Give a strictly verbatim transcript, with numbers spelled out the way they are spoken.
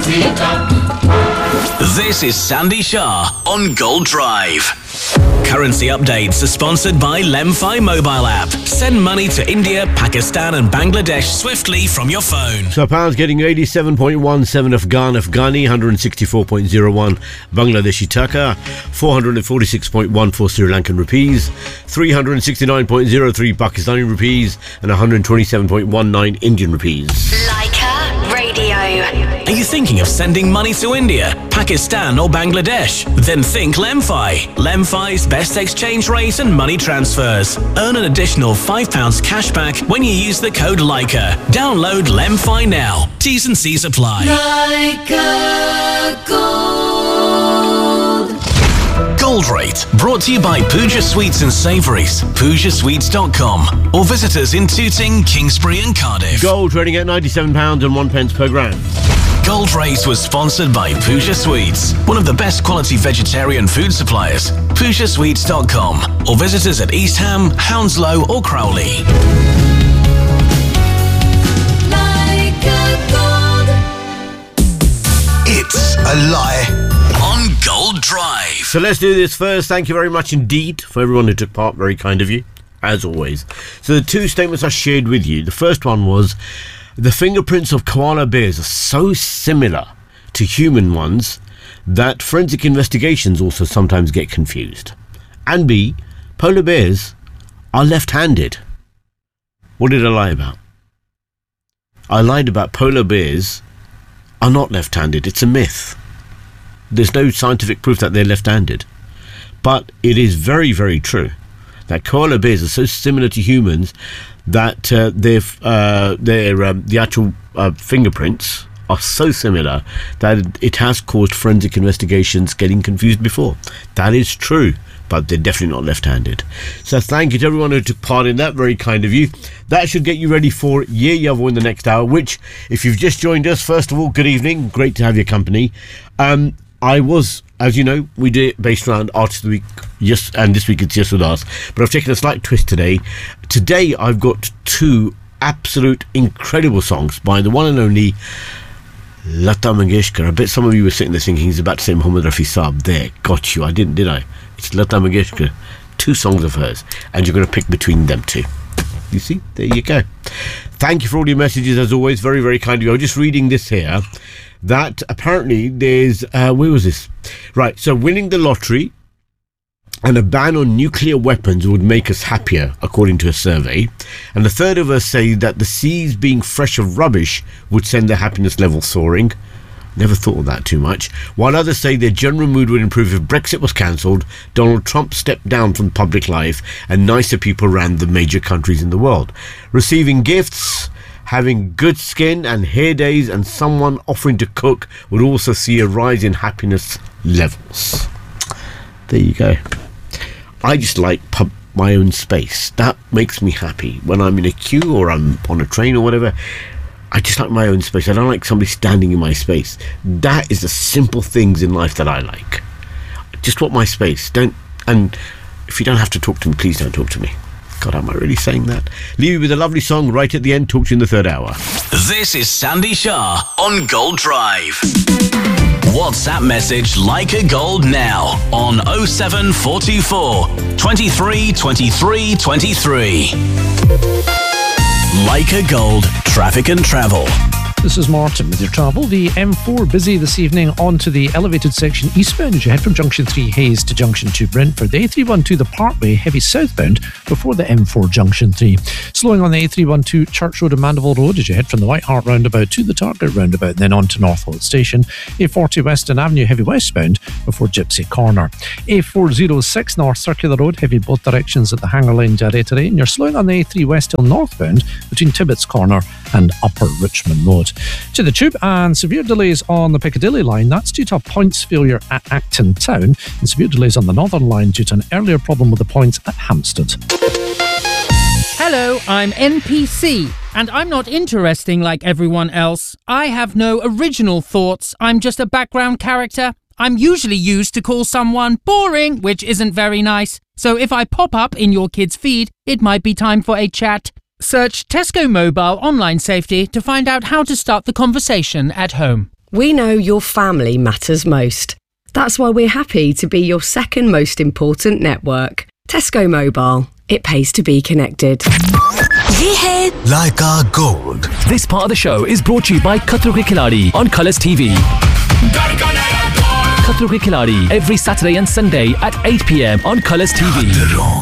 This is Sandy Shah on Gold Drive. Currency updates are sponsored by Lemfi mobile app. Send money to India, Pakistan and Bangladesh swiftly from your phone. So pounds getting eighty-seven point one seven Afghan Afghani, one hundred sixty-four point zero one Bangladeshi Taka, four hundred forty-six point one four Sri Lankan rupees, three hundred sixty-nine point zero three Pakistani rupees and one hundred twenty-seven point one nine Indian rupees. Leica Radio. Are you thinking of sending money to India, Pakistan or Bangladesh? Then think Lemfi. Lemfi's best exchange rate and money transfers. Earn an additional five pounds cash back when you use the code Leica. Download Lemfi now. T's and C's apply. Leica Gold. Gold Rate, brought to you by Pooja Sweets and Savouries, pooja sweets dot com, or visit us in Tooting, Kingsbury and Cardiff. Gold trading at ninety-seven pounds and one pence per gram. Gold Rate was sponsored by Pooja Sweets, one of the best quality vegetarian food suppliers. pooja sweets dot com, or visit us at East Ham, Hounslow or Crowley. Leica Gold. It's a lie on Gold Drive. So let's do this first. Thank you very much indeed for everyone who took part. Very kind of you, as always. So the two statements I shared with you, the first one was the fingerprints of koala bears are so similar to human ones that forensic investigations also sometimes get confused. And B, polar bears are left-handed. What did I lie about? I lied about polar bears are not left-handed. It's a myth. There's no scientific proof that they're left-handed. But it is very, very true that koala bears are so similar to humans that uh, their, uh, their, um, the actual uh, fingerprints are so similar that it has caused forensic investigations getting confused before. That is true, but they're definitely not left-handed. So thank you to everyone who took part in that. Very kind of you. That should get you ready for Ye Yavo in the next hour, which, if you've just joined us, first of all, good evening. Great to have your company. Um, I was, as you know, we do it based around Artist of the Week, yes, and this week it's Yes With Us, but I've taken a slight twist today. Today I've got two absolute incredible songs by the one and only Lata Mangeshkar. I bet some of you were sitting there thinking he's about to say Muhammad Rafi Saab. There, got you. I didn't, did I? It's Lata Mangeshkar. Two songs of hers, and you're going to pick between them two. You see? There you go. Thank you for all your messages, as always. Very, very kind of you. I was just reading this here, that apparently there's... Uh, where was this? Right, so winning the lottery and a ban on nuclear weapons would make us happier, according to a survey. And a third of us say that the seas being fresh of rubbish would send their happiness level soaring. Never thought of that too much. While others say their general mood would improve if Brexit was cancelled, Donald Trump stepped down from public life, and nicer people ran the major countries in the world. Receiving gifts, having good skin and hair days, and someone offering to cook would also see a rise in happiness levels. There you go. I just like pub- my own space. That makes me happy. When I'm in a queue or I'm on a train or whatever, I just like my own space. I don't like somebody standing in my space. That is the simple things in life that I like. I just want my space. Don't, and if you don't have to talk to me, please don't talk to me. God, am I really saying that? Leave you with a lovely song right at the end. Talk to you in the third hour. This is Sandy Shah on Gold Drive. WhatsApp message Leica Gold now on oh seven four two four, twenty-three, twenty-three, twenty-three. Leica Gold, traffic and travel. This is Martin with your travel. The M four busy this evening onto the elevated section eastbound as you head from Junction three Hayes to Junction two Brentford. The A three twelve The Parkway heavy southbound before the M four Junction three. Slowing on the A three twelve Church Road and Mandeville Road as you head from the White Hart roundabout to the Target roundabout and then on to Northwold Station. A forty Western Avenue heavy westbound before Gypsy Corner. A four oh six North Circular Road heavy both directions at the Hanger Lane Jarratery, and you're slowing on the A three West Hill northbound between Tibbetts Corner and Upper Richmond Road. To the Tube, and severe delays on the Piccadilly line. That's due to a points failure at Acton Town, and severe delays on the Northern line due to an earlier problem with the points at Hampstead. Hello, I'm N P C, and I'm not interesting like everyone else. I have no original thoughts. I'm just a background character. I'm usually used to call someone boring, which isn't very nice. So if I pop up in your kid's feed, it might be time for a chat. Search Tesco Mobile Online Safety to find out how to start the conversation at home. We know your family matters most. That's why we're happy to be your second most important network. Tesco Mobile. It pays to be connected. ये है Leica Gold. This part of the show is brought to you by Khatro Ke Khiladi on Colours T V. Khatro Ke Khiladi every Saturday and Sunday at eight p m on Colours T V.